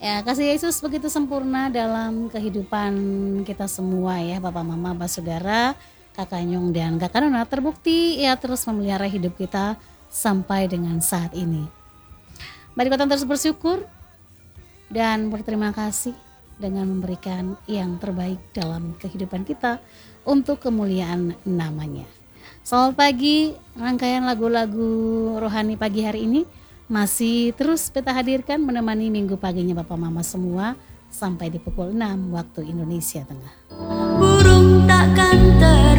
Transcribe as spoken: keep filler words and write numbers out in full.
Ya, kasih Yesus begitu sempurna dalam kehidupan kita semua ya, Bapak, Mama, Bapak, Saudara, Kakak Nyong dan Kakak Nona, terbukti ya terus memelihara hidup kita sampai dengan saat ini. Mari kita terus bersyukur dan berterima kasih dengan memberikan yang terbaik dalam kehidupan kita untuk kemuliaan namanya. Selamat pagi, rangkaian lagu-lagu rohani pagi hari ini masih terus kita hadirkan menemani minggu paginya Bapak Mama semua sampai di pukul enam waktu Indonesia Tengah. Burung takkan ter